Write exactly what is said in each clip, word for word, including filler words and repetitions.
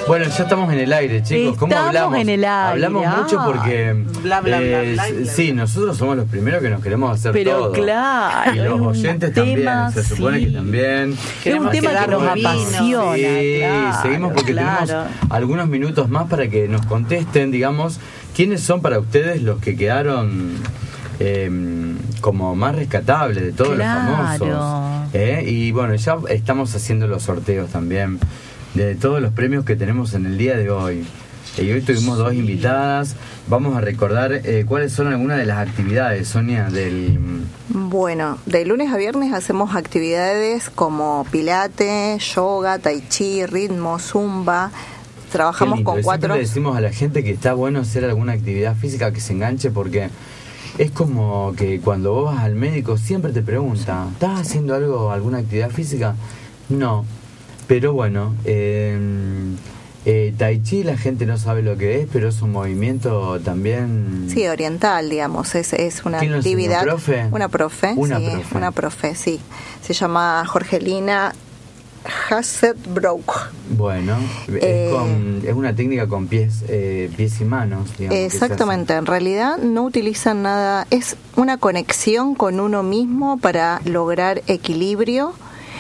Bueno, ya estamos en el aire, chicos. ¿Cómo Estamos hablamos? en el aire. Hablamos Ah. mucho porque Bla, bla, bla, eh, bla, bla, sí, nosotros somos los primeros que nos queremos hacer Pero todo. claro, Y los es un oyentes tema, también, se supone sí. que también. Es un Queremos tema que quedar nos divino. apasiona. Sí, claro, seguimos porque claro. tenemos algunos minutos más para que nos contesten, digamos, quiénes son para ustedes los que quedaron eh, como más rescatables de todos Claro. los famosos. ¿eh? Y bueno, ya estamos haciendo los sorteos también de todos los premios que tenemos en el día de hoy. Y hoy tuvimos dos invitadas. Vamos a recordar eh, cuáles son algunas de las actividades, Sonia, del... Bueno, de lunes a viernes hacemos actividades como pilates, yoga, tai chi, ritmo, zumba. Trabajamos Qué lindo. con Y cuatro... siempre le decimos a la gente que está bueno hacer alguna actividad física que se enganche, porque es como que cuando vos vas al médico siempre te pregunta, ¿estás haciendo algo, alguna actividad física? No, pero bueno, eh, eh, Tai Chi la gente no sabe lo que es, pero es un movimiento también... Sí, oriental, digamos, es, es una ¿Quién lo enseñó? actividad... ¿Profe? Una profe, Una sí, profe. una profe, sí. Se llama Jorgelina Hasselbrook. Bueno, Eh, es, con, es una técnica con pies, eh, pies y manos, digamos. que se hace. Exactamente, en realidad no utilizan nada, es una conexión con uno mismo para lograr equilibrio,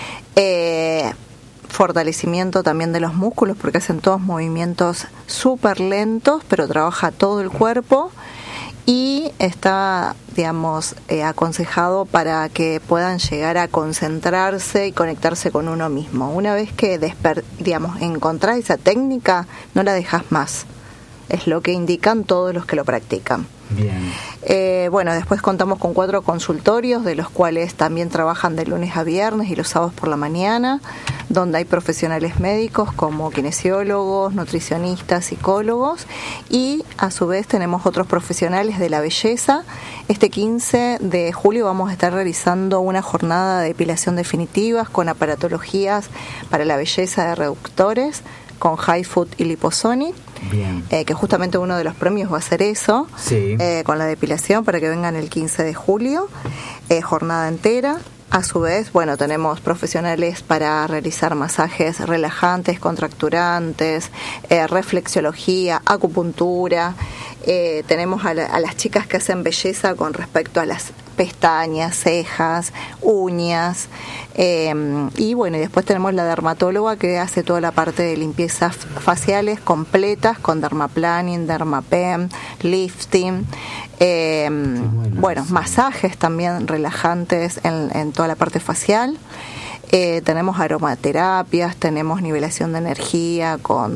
eh, fortalecimiento también de los músculos, porque hacen todos movimientos súper lentos, pero trabaja todo el cuerpo y está, digamos, eh, aconsejado para que puedan llegar a concentrarse y conectarse con uno mismo. Una vez que, desper digamos, encontrás esa técnica, no la dejas más. Es lo que indican todos los que lo practican. Bien. Eh, bueno, después contamos con cuatro consultorios, de los cuales también trabajan de lunes a viernes y los sábados por la mañana, donde hay profesionales médicos como kinesiólogos, nutricionistas, psicólogos, y a su vez tenemos otros profesionales de la belleza. Este quince de julio vamos a estar realizando una jornada de depilación definitivas con aparatologías para la belleza de reductores, con High Foot y Liposonic. Bien. Eh, que justamente uno de los premios va a ser eso, Sí. eh, con la depilación, para que vengan el quince de julio, eh, jornada entera. A su vez, bueno, tenemos profesionales para realizar masajes relajantes, contracturantes, eh, reflexiología, acupuntura. Eh, tenemos a, la- a las chicas que hacen belleza con respecto a las pestañas, cejas, uñas. Eh, y bueno, y después tenemos la dermatóloga que hace toda la parte de limpiezas faciales completas con dermaplaning, dermapem, lifting. Eh, bueno bueno, eso. masajes también relajantes en, en toda la parte facial. Eh, tenemos aromaterapias, tenemos nivelación de energía con...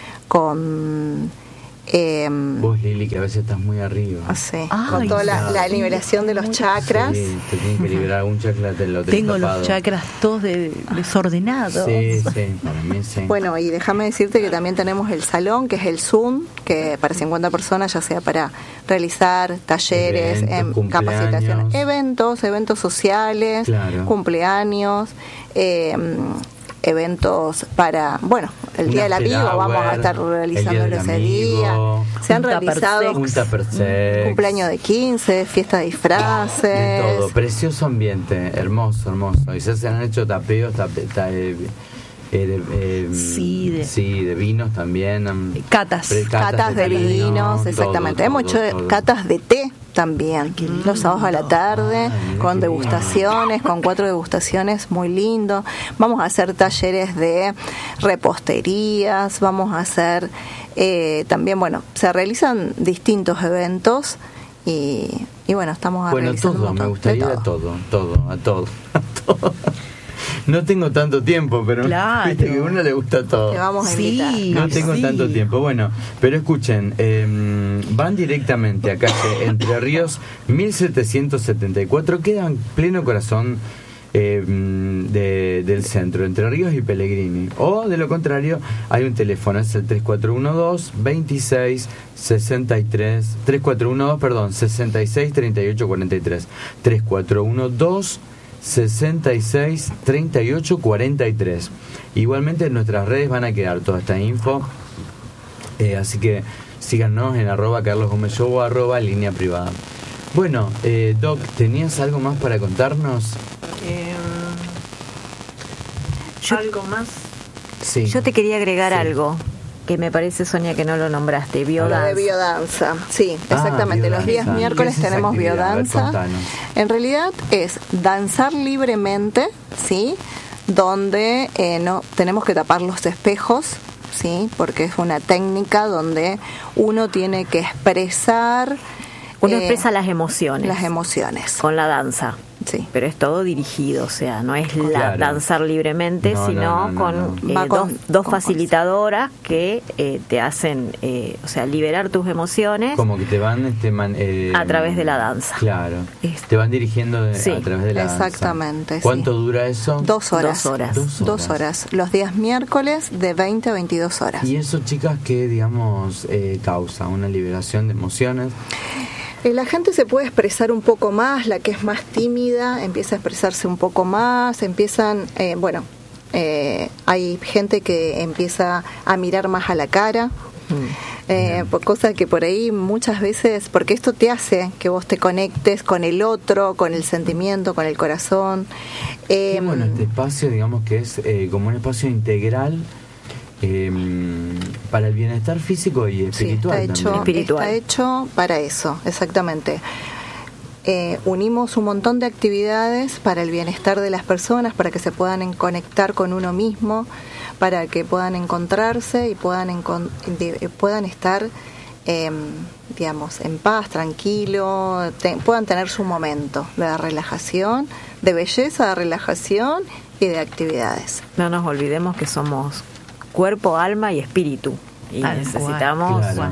con eh, Vos, Lili, que a veces estás muy arriba. sí, Ay, con toda la, la sí, nivelación de los chakras. Sí, te tienen que liberar algún chakra, te lo tenés Tengo tapado. los chakras todos de- desordenados. Sí, sí, para mí sí. Bueno, y déjame decirte que también tenemos el salón, que es el Zoom, que para cincuenta personas, ya sea para realizar talleres, Eventos, em, cumpleaños. capacitaciones, eventos, eventos sociales, Claro. cumpleaños, eh, eventos para, bueno, el Día del Un after Amigo, vamos a hour, estar el Día realizándolo del ese Amigo. día. Se han Un tupper realizado sex. Un tupper sex. cumpleaños de quince, fiesta de disfraces. De todo, precioso ambiente, hermoso, hermoso. Y ya se han hecho tapeos, tape, ta- eh, eh, de, eh, Sí, de- sí, de vinos también. um, Catas. pre- Catas de vino, vinos, todo, exactamente. todo, Hemos hecho todo. catas de té también, los sábados a la tarde, Ay, mira con qué degustaciones, con cuatro degustaciones, muy lindo. Vamos a hacer talleres de reposterías, vamos a hacer eh, también, bueno, se realizan distintos eventos y, y bueno, estamos Bueno, realizando todo, un me montón gustaría de a todo, todo, a todo, a todo. No tengo tanto tiempo, pero Claro. viste que a uno le gusta todo. Te vamos a Sí. invitar. No tengo Sí. tanto tiempo. Bueno, pero escuchen, eh, van directamente a calle Entre Ríos mil setecientos setenta y cuatro, queda en pleno corazón eh, de, del centro, Entre Ríos y Pellegrini. O de lo contrario, hay un teléfono, es el tres cuatro uno dos, veintiséis sesenta y tres, tres cuatro uno dos, perdón, sesenta y seis treinta y ocho cuarenta y tres, tres cuatro uno dos sesenta y seis treinta y ocho cuarenta y tres. Igualmente en nuestras redes van a quedar toda esta info, eh, así que síganos en arroba Carlos Gómez Show o arroba línea privada. Bueno, eh, Doc, ¿tenías algo más para contarnos? Eh, Yo- ¿Algo más? Sí. Yo te quería agregar Sí. algo. que me parece, Sonia, que no lo nombraste, La biodanza. de biodanza, sí, exactamente. Ah, Los días biodanza. miércoles ¿Qué es esa tenemos actividad? A ver, biodanza. contanos. En realidad es danzar libremente, ¿sí? Donde eh, no tenemos que tapar los espejos, ¿sí? Porque es una técnica donde uno tiene que expresar... Uno eh, expresa las emociones. Las emociones. Con la danza. Sí. Pero es todo dirigido, o sea, no es la Claro. danzar libremente, No, sino no, no, no, con, no. eh, Va con- dos, dos con facilitadoras que eh, te hacen, eh, o sea, liberar tus emociones Como que te van este man- eh, a través de la danza. Claro. Es- Te van dirigiendo de- Sí. a través de la danza. Exactamente, sí. ¿Cuánto dura eso? Dos horas. Dos horas. Dos horas. Dos horas. Los días miércoles de veinte a veintidós horas. Y eso, chicas, ¿qué, digamos, eh, causa? ¿Una liberación de emociones? Eh, La gente se puede expresar un poco más, la que es más tímida empieza a expresarse un poco más, empiezan, eh, bueno, eh, hay gente que empieza a mirar más a la cara, eh, por cosas que por ahí muchas veces, porque esto te hace que vos te conectes con el otro, con el sentimiento, con el corazón. Qué Eh, bueno este espacio, digamos que es eh, como un espacio integral eh, para el bienestar físico y Sí, espiritual está hecho, también. Espiritual. está hecho para eso, exactamente. Eh, unimos un montón de actividades para el bienestar de las personas, para que se puedan en- conectar con uno mismo, para que puedan encontrarse y puedan, encon- de- eh, puedan estar, eh, digamos, en paz, tranquilo, te- puedan tener su momento de relajación, de belleza, de relajación y de actividades. No nos olvidemos que somos cuerpo, alma y espíritu. Y Tal necesitamos... Claro.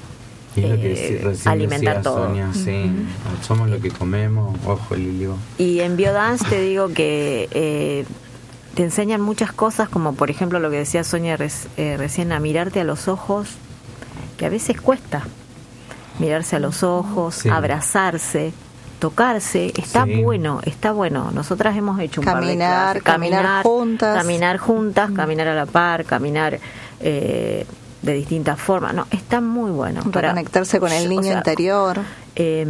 Y es lo que eh, sí, recién alimentar decía todo. Sonia, sí, somos lo que comemos, ojo, Lilio. Y en biodance te digo que eh, te enseñan muchas cosas, como por ejemplo lo que decía Sonia res- eh, recién, a mirarte a los ojos, que a veces cuesta. Mirarse a los ojos, Sí. abrazarse, tocarse, está Sí. bueno, está bueno. Nosotras hemos hecho un par de Caminar, clases. caminar juntas. Caminar juntas, caminar a la par, caminar eh, de distintas formas. No, está muy bueno. Para- Reconectarse con el o niño sea, interior. eh,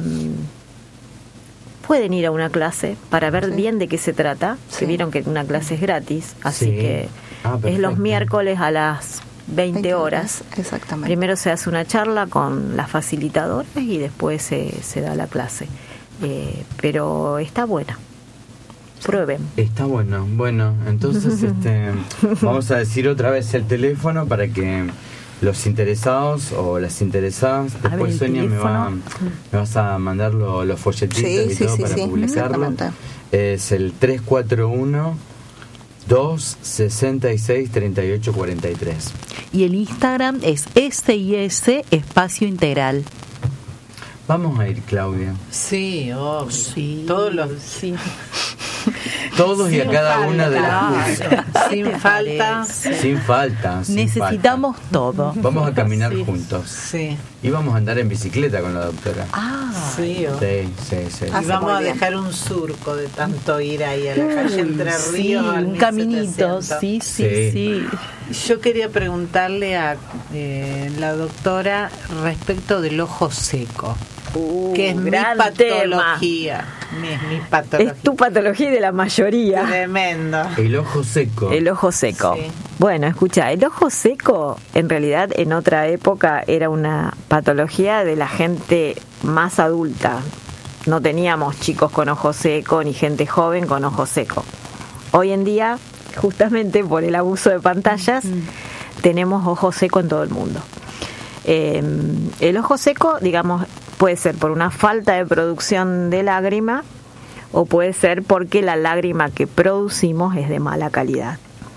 pueden ir a una clase para ver Sí. bien de qué se trata. Sí. Que vieron que una clase es gratis, así Sí. que Ah, es perfecto. los miércoles a las veinte horas. Exactamente. Primero se hace una charla con las facilitadoras y después se, se da la clase. Eh, pero está buena. Prueben. Está bueno, bueno, entonces este, vamos a decir otra vez el teléfono para que los interesados o las interesadas, ver, después el Sonia me, va, teléfono. me vas a mandar lo- los folletitos Sí, y sí, todo sí, para sí, publicarlo. exactamente. Es el tres cuatro uno, dos seis seis, tres ocho cuatro tres. Y el Instagram es S I S Espacio Integral. Vamos a ir, Claudia. Sí, obvio. Sí. Todos los. Sí. Todos y a Sin cada falta. una de las Claro. cosas. Sin ¿Qué te falta. parece? Sin falta. sin Necesitamos todo. falta. Vamos a caminar Sí. juntos. Sí, Y vamos a andar en bicicleta con la doctora. Ah, sí. o- Sí, sí, sí. Y Hace vamos muy a bien. dejar un surco de tanto ir ahí a la calle Entre sí, Ríos. al un caminito, mil setecientos. sí, sí, Sí. sí. Yo quería preguntarle a eh, la doctora respecto del ojo seco, que es mi gran patología. Mi, es mi patología. Es tu patología y de la mayoría. Tremendo. El ojo seco. El ojo seco. Sí. Bueno, escucha, el ojo seco en realidad en otra época era una patología de la gente más adulta. No teníamos chicos con ojo seco ni gente joven con ojo seco. Hoy en día, justamente por el abuso de pantallas, tenemos ojo seco en todo el mundo. Eh, el ojo seco, digamos, puede ser por una falta de producción de lágrima o puede ser porque la lágrima que producimos es de mala calidad.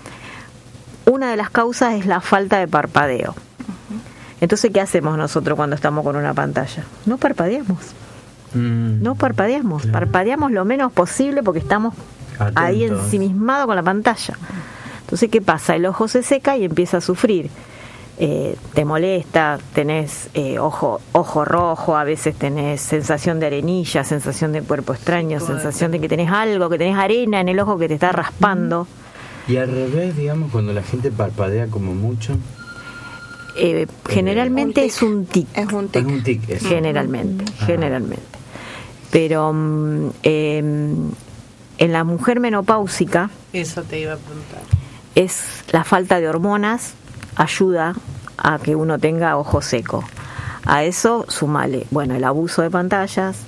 Una de las causas es la falta de parpadeo. Entonces, ¿qué hacemos nosotros cuando estamos con una pantalla? No parpadeamos. Mm. No parpadeamos. Claro. Parpadeamos lo menos posible porque estamos ahí Atentos. ensimismados con la pantalla. Entonces, ¿qué pasa? El ojo se seca y empieza a sufrir. Eh, te molesta, tenés eh, ojo ojo rojo, a veces tenés sensación de arenilla, sensación de cuerpo extraño, sensación de que tenés algo, que tenés arena en el ojo que te está raspando. Y al revés, digamos, cuando la gente parpadea como mucho, Eh, generalmente Un tic. es un tic. Es un es tic. un tic. eso. Generalmente, Ah. generalmente. Pero mm, eh, en la mujer menopáusica Eso te iba a preguntar. es la falta de hormonas ayuda a que uno tenga ojo seco. A eso sumale, bueno, el abuso de pantallas,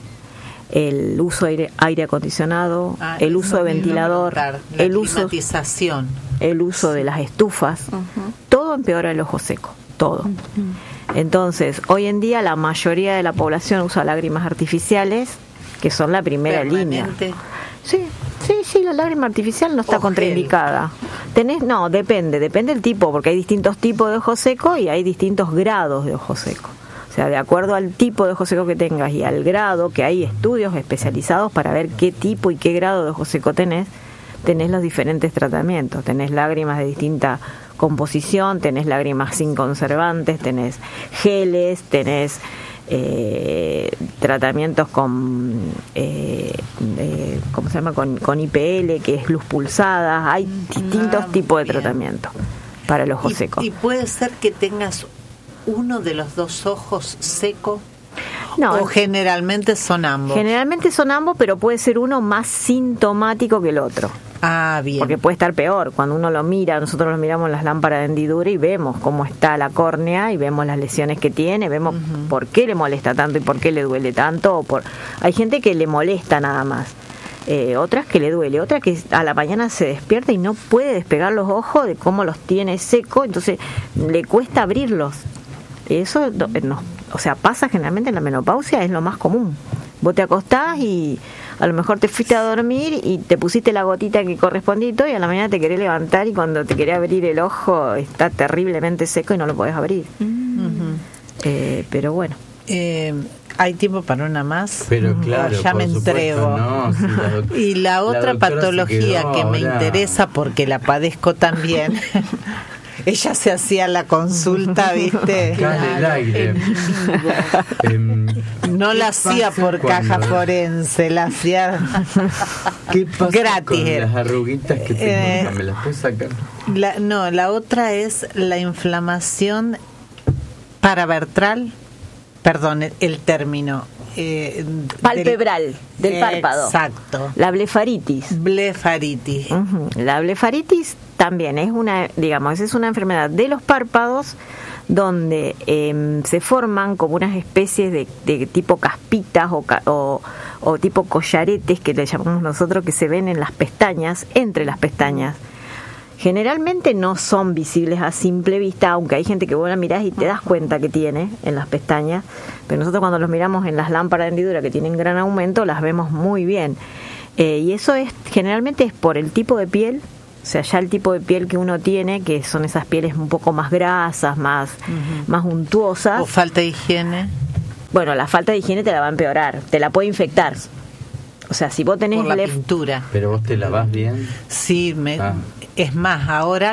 el uso de aire, aire acondicionado, Ah, el eso uso de mismo ventilador, iba a notar, la el uso, climatización. el uso de las estufas, Ujú. todo empeora el ojo seco, todo. Entonces, hoy en día la mayoría de la población usa lágrimas artificiales, que son la primera línea. Permanente. Sí, sí, sí, la lágrima artificial no está O contraindicada. Tenés, no, depende, depende del tipo, porque hay distintos tipos de ojo seco y hay distintos grados de ojo seco. O sea, de acuerdo al tipo de ojo seco que tengas y al grado, que hay estudios especializados para ver qué tipo y qué grado de ojo seco tenés, tenés los diferentes tratamientos. Tenés lágrimas de distinta composición, tenés lágrimas sin conservantes, tenés geles, tenés eh, tratamientos con eh, eh, ¿cómo se llama? Con, con I P L, que es luz pulsada. Hay distintos Ah, tipos de bien. tratamiento para el ojo Y, seco. y puede ser que tengas uno de los dos ojos seco, No, o generalmente son ambos. generalmente son ambos, pero puede ser uno más sintomático que el otro. Ah, bien. Porque puede estar peor. Cuando uno lo mira, nosotros lo miramos en las lámparas de hendidura y vemos cómo está la córnea y vemos las lesiones que tiene, vemos Ujú. por qué le molesta tanto y por qué le duele tanto. O por... Hay gente que le molesta nada más. Eh, otras que le duele, otra que a la mañana se despierta y no puede despegar los ojos de cómo los tiene seco, entonces le cuesta abrirlos. Eso, no, no, o sea, pasa generalmente en la menopausia, es lo más común. Vos te acostás y a lo mejor te fuiste a dormir y te pusiste la gotita que correspondía y todo, y a la mañana te querés levantar y cuando te querés abrir el ojo está terriblemente seco y no lo podés abrir. Ujú. Eh, pero bueno. Eh, ¿Hay tiempo para una más? Pero O claro, ya por me supuesto, entrego. no, sí, la doc- Y la la otra doctora se patología quedó que me ahora. interesa porque la padezco también. Ella se hacía la consulta, ¿viste? Acá en el aire. Em, No la ¿qué hacía pasa por caja cuando- forense, la hacía ¿Qué pasa gratis con era. las arruguitas que Eh, tengo? ¿Me las puedes sacar? La, no, la otra es la inflamación paravertral, perdón, el, el término. Eh, Palpebral, del párpado. Exacto. La blefaritis. Blefaritis. Ujú. La blefaritis también es una, digamos, es una enfermedad de los párpados donde eh, se forman como unas especies de, de tipo caspitas o, ca- o, o tipo collaretes que le llamamos nosotros, que se ven en las pestañas, entre las pestañas. Generalmente no son visibles a simple vista, aunque hay gente que vos la mirás y te das cuenta que tiene en las pestañas, pero nosotros cuando los miramos en las lámparas de hendidura que tienen gran aumento, las vemos muy bien. Eh, y eso es generalmente es por el tipo de piel, o sea, ya el tipo de piel que uno tiene, que son esas pieles un poco más grasas, más, Ujú. más untuosas. O falta de higiene. Bueno, la falta de higiene te la va a empeorar, te la puede infectar. O sea, si vos tenés Por la blef- pintura. Pero vos te lavas bien. Sí, me, Ah. es más, ahora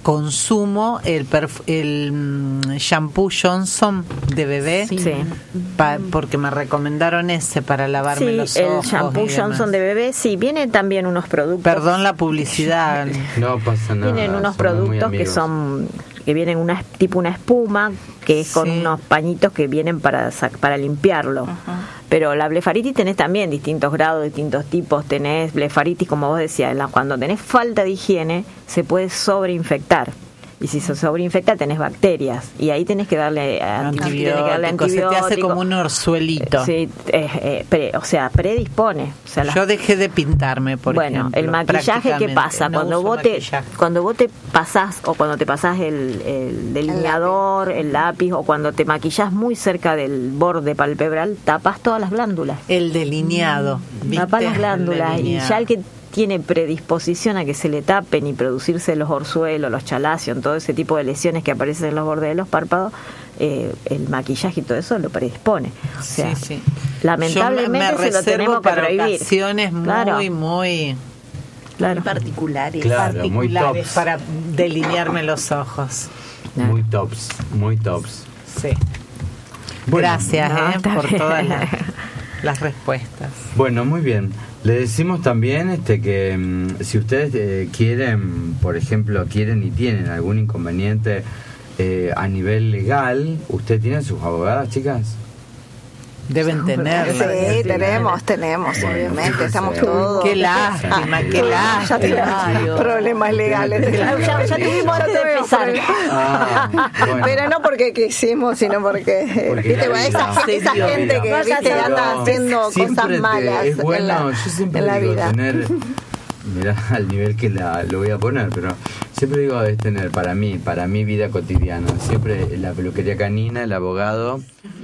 consumo el, perf- el mm, shampoo Johnson de bebé, Sí. pa- porque me recomendaron ese para lavarme Sí, los el ojos. shampoo y demás. Johnson de bebé, sí, vienen también unos productos. Perdón la publicidad. No pasa nada. Vienen unos somos muy productos que amigos. son que vienen una tipo una espuma que es con Sí. unos pañitos que vienen para sac- para limpiarlo. Pero la blefaritis tenés también distintos grados, distintos tipos. Tenés blefaritis, como vos decías, en la- cuando tenés falta de higiene se puede sobreinfectar. Y si se sobreinfecta tenés bacterias y ahí tenés que darle anti- tenés que darle Antibiótico, se te hace antibiótico. como un orzuelito. Sí, eh, eh, pre- o sea, predispone. O sea, las Yo dejé de pintarme, por bueno, ejemplo. el maquillaje, ¿qué prácticamente. pasa? No cuando uso vos te maquillaje. cuando vos te pasás o cuando te pasás el, el delineador, el lápiz, o cuando te maquillás muy cerca del borde palpebral, tapas todas las glándulas. El delineado. ¿viste? Tapas las El glándulas y delineado. ya el que tiene predisposición a que se le tapen y producirse los orzuelos, los chalacios, todo ese tipo de lesiones que aparecen en los bordes de los párpados, eh, el maquillaje y todo eso lo predispone. O sea, sí, sí. lamentablemente Yo me, me se lo reservo tenemos que para prohibir. ocasiones muy, Claro. muy Claro. particulares. Claro, muy particulares tops. para delinearme los ojos. Muy tops, muy tops. Sí. Bueno, Gracias No, eh, está por bien. todas las, las respuestas. Bueno, muy bien. Le decimos también este que mm, si ustedes eh, quieren, por ejemplo, quieren y tienen algún inconveniente eh, a nivel legal, ¿usted tiene sus abogadas, chicas? Deben tenerla. Sí, tenemos, tenemos, Bueno, obviamente, fíjese. estamos todos. Qué lástima, qué Ya lástima. tenemos problemas legales. Ya, ya tuvimos antes de empezar. Ah, bueno. Pero no porque quisimos, sino porque, Porque viste, la bueno, esa, vida. esa Mira, gente que mira. viste, Pero anda haciendo siempre cosas te- malas es bueno, en la, yo siempre en la digo vida. tener, mirá al nivel que la, lo voy a poner, pero siempre digo es tener para mí, para mi vida cotidiana, siempre la peluquería canina, el abogado,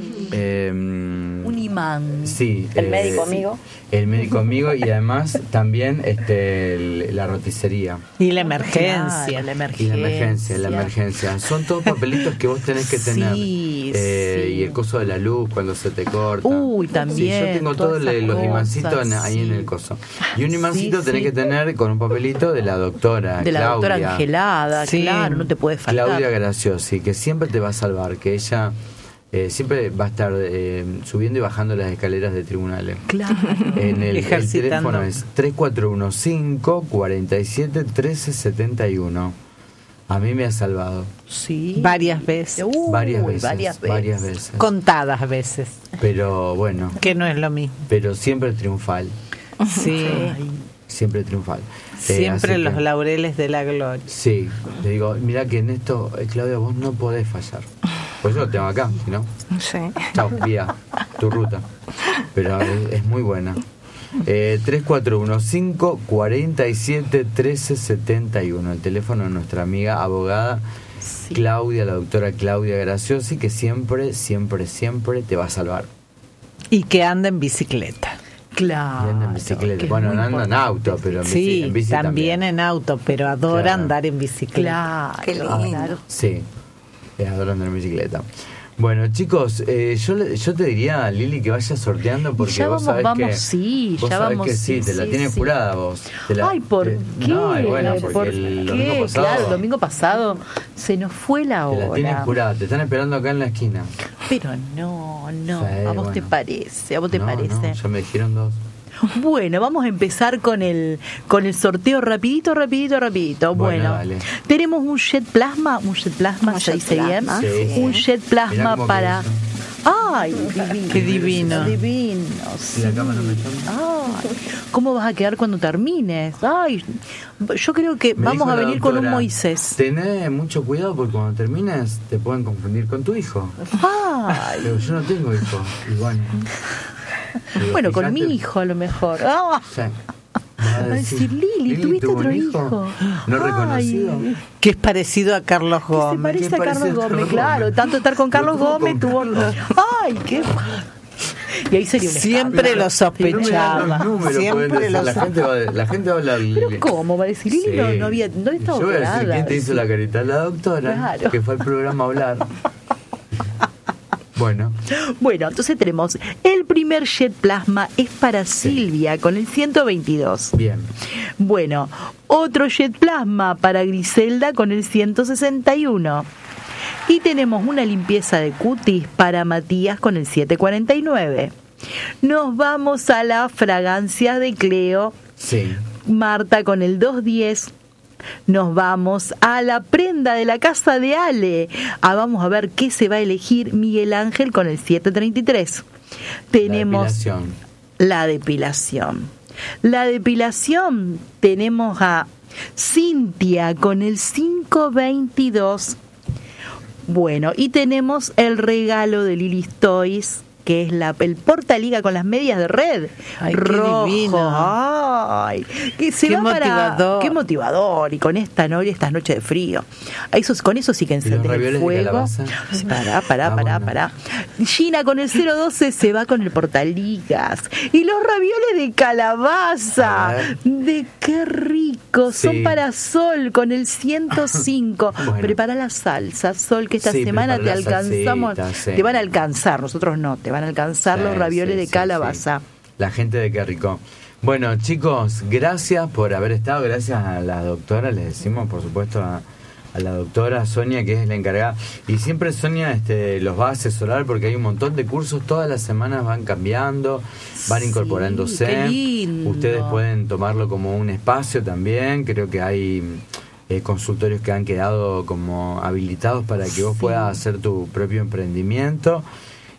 eh, Un imán. sí, El eh, médico amigo. el médico amigo y además también este el- la roticería. Y la emergencia. Claro, la emergencia. Y la emergencia, la emergencia. Son todos papelitos que vos tenés que tener. Sí, Eh, sí. Y el coso de la luz cuando se te corta. Uy, Sí, también, yo tengo todas todos le- esas los imancitos en- cosas, ahí en sí. el coso. Y un imancito Sí, tenés sí. que tener con un papelito de la doctora. De la Claudia, doctora Angelada, Sí. claro, no te puede faltar. Claudia Graciosi, que siempre te va a salvar, que ella eh, siempre va a estar eh, subiendo y bajando las escaleras de tribunales. Claro. En el, el Ejercitando. teléfono es tres cuatro uno cinco, cuatro siete, uno tres siete uno. A mí me ha salvado Sí. Varias veces. Uy, varias veces, varias veces. varias veces. Contadas veces. Pero bueno, Que no es lo mismo. pero siempre triunfal, Sí. siempre triunfal. Eh, Siempre así los que- laureles de la gloria. Sí, le digo, mira que en esto, eh, Claudia, vos no podés fallar. Pues yo lo tengo acá, si no, Sí. chao, vía, tu ruta. Pero es, es muy buena. Eh, tres cuatro uno cinco, cuatro siete, uno tres siete uno, el teléfono de nuestra amiga abogada Sí. Claudia, la doctora Claudia Graciosi, que siempre, siempre, siempre te va a salvar. Y que anda en bicicleta. Claro. Y anda en que bicicleta. es Bueno, muy no anda en importante. auto, pero en bici, Sí, en bici también, en auto, pero adora Claro. andar en bicicleta. Claro. Qué lindo. Claro. Sí, es adoro andar en bicicleta. Bueno, chicos, eh, yo le- yo te diría, Lili, que vayas sorteando porque Ya vos vamos, sabés vamos, que sí, vos ya sabés vamos, que sí, sí, te la sí, tienes sí. jurada vos. Te la- Ay, ¿por te- qué? No, y bueno, porque ¿Por el qué? domingo pasado Claro, el domingo pasado se nos fue la te la tienes hora. jurada, te están esperando acá en la esquina. Pero no, no. Sí, ¿A vos te bueno. parece? ¿A vos te No, parece? no, ya me dijeron dos. Bueno, vamos a empezar con el con el sorteo rapidito, rapidito, rapidito. Bueno, Bueno, dale. tenemos un jet plasma, un jet plasma, Un ¿se jet dice bien? plasma, sí. Un jet Mirá plasma cómo para... quedó. Ay, divino. Qué divino. Divino, Si la cámara me llama. Ay, ¿cómo vas a quedar cuando termines? Ay, yo creo que Me vamos dijo a la venir con un doctora, Moisés. Tené mucho cuidado porque cuando termines te pueden confundir con tu hijo. Ay, Pero yo no tengo hijo. Y bueno. Digo, bueno, con fíjate. mi hijo a lo mejor. Ah, Sí. Va a va a decir, Lili, tuviste ¿tuvo un otro hijo. No Ay. reconocido. Que es parecido a Carlos Que se Gómez. parece ¿Qué a Carlos parece a Gómez, Carlos claro. Gómez? Tanto estar con Lo Carlos tuvo Gómez con tuvo. Carlos. Ay, qué. Y ahí sería un Siempre escándalo. lo No me dan los sospechaba. números, pueden Siempre decir. lo La gente va, la gente va a hablar. Pero ¿cómo? Va a decir, Lili no, no había, no estaba Yo voy a decir operada. quién te hizo la carita. La doctora, Claro. que fue al programa a hablar. Bueno, Bueno, entonces tenemos el primer jet plasma es para Silvia con el ciento veintidós. bien. Bueno, otro jet plasma para Griselda con el ciento sesenta y uno. Y tenemos una limpieza de cutis para Matías con el setecientos cuarenta y nueve. Nos vamos a la fragancia de Cleo, Sí. Marta con el doscientos diez. Nos vamos a la prenda de la casa de Ale. Ah, vamos a ver qué se va a elegir Miguel Ángel con el setecientos treinta y tres. Tenemos La depilación. la depilación. La depilación tenemos a Cintia con el quinientos veintidós. Bueno, y tenemos el regalo de Lily's Toys, que es la, el portaliga con las medias de red. Ay, qué rojo. divino. Ay, que se Qué va para- motivador. qué motivador. Y con esta noche, estas noches de frío. A Eso, con eso sí que encender el ravioles de fuego. calabaza? Sí, Pará, pará, Ah, pará, bueno. pará. Gina con el cero doce se va con el portaligas. Y los ravioles de calabaza. A ver. De qué rico. Sí. Son para Sol con el ciento cinco. Bueno. Prepara la salsa, Sol, que esta Sí, semana te prepara la alcanzamos. salsita, sí. Te van a alcanzar, nosotros no. Te van a alcanzar los Sí, ravioles sí, de sí, calabaza. sí. La gente de Qué Rico. Bueno, chicos, gracias por haber estado. Gracias a la doctora, les decimos, por supuesto, a, a la doctora Sonia, que es la encargada. Y siempre Sonia este, los va a asesorar porque hay un montón de cursos. Todas las semanas van cambiando, van Sí, incorporándose. qué lindo. Ustedes pueden tomarlo como un espacio también. Creo que hay eh, consultorios que han quedado como habilitados para que vos Sí. puedas hacer tu propio emprendimiento.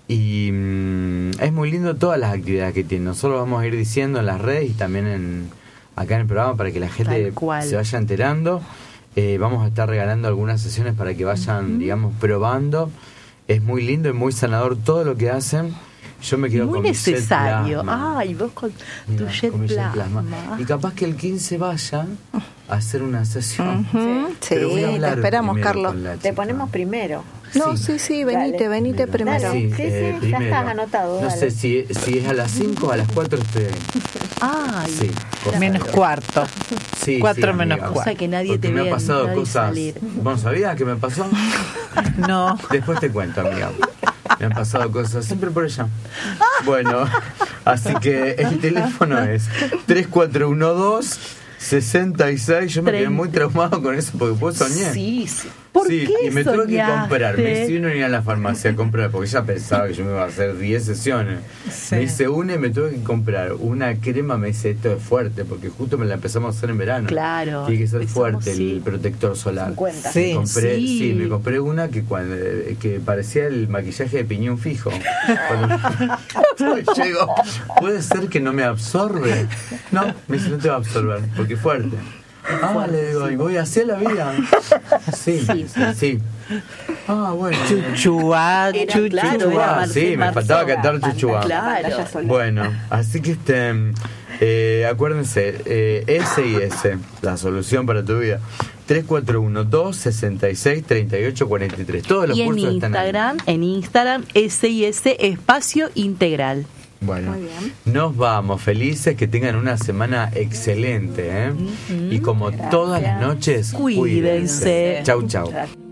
Y mm, es muy lindo todas las actividades que tiene. Nosotros vamos a ir diciendo en las redes y también en acá en el programa para que la gente se vaya enterando. Eh, vamos a estar regalando algunas sesiones para que vayan, uh-huh. digamos, probando. Es muy lindo y muy sanador todo lo que hacen. Yo me quedo muy con necesario. Mi jet plasma. Ay, vos con Mira, tu jet, con mi jet plasma. plasma. Y capaz que el quince vaya a hacer una sesión. Uh-huh. Sí, Pero voy a hablar te esperamos, Carlos. Te ponemos primero. No, sí, sí, venite, Dale. venite Mira, primero. Dale. Sí, Sí, eh, sí, primero. ya estás anotado. No dale. sé si, si es a las cinco o a las cuatro estoy ahí. Ay, Sí, cosa Menos de- cuarto. Sí, Cuatro sí, menos amiga. cuatro. cosa que nadie Porque te me vea ha pasado entrar y cosas. salir. ¿Vos sabías qué me pasó? No. Después te cuento, amiga. Me han pasado cosas siempre por allá. Bueno, así que el teléfono es tres cuatro uno dos sesenta y seis. Yo me quedé muy traumado con eso porque después soñé. Sí, sí. ¿Por Sí, qué y me tuve que soñaste? comprar. Me hice uno y ir a la farmacia a comprar porque ya pensaba que yo me iba a hacer diez sesiones. Sí. Me hice una y me tuve que comprar una crema. Me dice, esto es fuerte porque justo me la empezamos a hacer en verano. Claro. Tiene que ser Empezamos, fuerte sí. el protector solar. cincuenta. Sí. Me compré, Sí. sí. me compré una que cuando que parecía el maquillaje de piñón fijo. Cuando llego, puede ser que no me absorbe. No, me dice, no te va a absorber porque es fuerte. Ah, le digo, ¿y voy hacia la vida? Sí, Sí. sí, sí. Ah, bueno. Chuchuá, Era chuchu. claro, era Chuchuá, Marce- sí, me Marce- faltaba cantar chuchuá. Claro. Bueno, así que este, eh, acuérdense, eh, S y S, la solución para tu vida. tres cuatro uno dos sesenta y seis treinta y ocho cuarenta y tres. Todos los Y en cursos están ahí. Instagram, en Instagram, S I S Espacio Integral. Bueno, Muy bien. nos vamos felices, que tengan una semana excelente, ¿eh? Y como todas las noches, Cuídense. Chau, chau. Gracias.